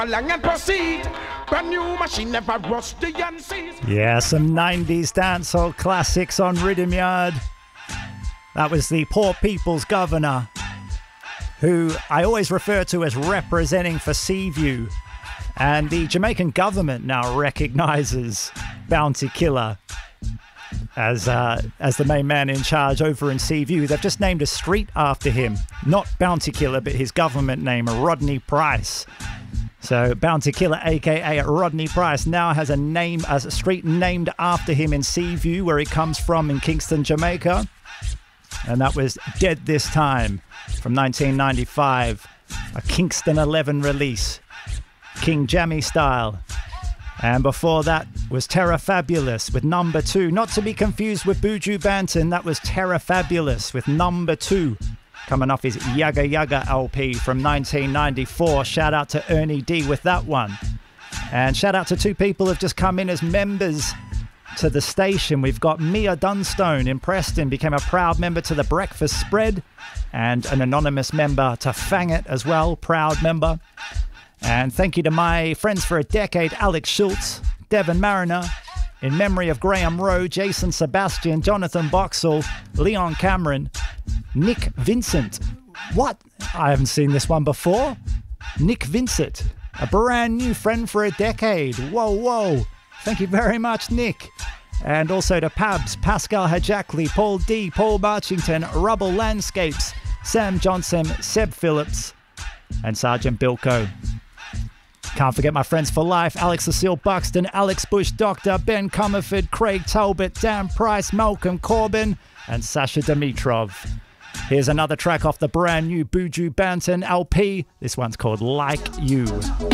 Along and proceed. Brand new machine never rusty and sees. Yeah, some 90s dancehall classics on Rhythm Yard. That was the Poor People's Governor, who I always refer to as representing for Seaview. And the Jamaican government now recognises Bounty Killer as the main man in charge over in Seaview. They've just named a street after him. Not Bounty Killer, but his government name, Rodney Price. So Bounty Killer, aka Rodney Price, now has a street named after him in Seaview, where he comes from in Kingston, Jamaica. And that was Dead This Time from 1995, a Kingston 11 release, King Jammy style. And before that was Terra Fabulous with Number 2, not to be confused with Buju Banton. That was Terra Fabulous with Number 2, coming off his Yaga Yaga LP from 1994. Shout out to Ernie D with that one. And shout out to two people who've just come in as members to the station. We've got Mia Dunstone in Preston, became a proud member to the Breakfast Spread, and an anonymous member to Fang It as well, proud member. And thank you to my friends for a decade, Alex Schultz, Devon Mariner, in memory of Graham Rowe, Jason Sebastian, Jonathan Boxall, Leon Cameron, Nick Vincent. What? I haven't seen this one before. Nick Vincent, a brand new friend for a decade. Whoa, whoa. Thank you very much, Nick. And also to Pabs, Pascal Hajakli, Paul D, Paul Marchington, Rubble Landscapes, Sam Johnson, Seb Phillips, and Sergeant Bilko. Can't forget my friends for life, Alex Cecile Buxton, Alex Bush Doctor, Ben Comerford, Craig Talbot, Dan Price, Malcolm Corbin, and Sasha Dimitrov. Here's another track off the brand new Buju Banton LP. This one's called Like You.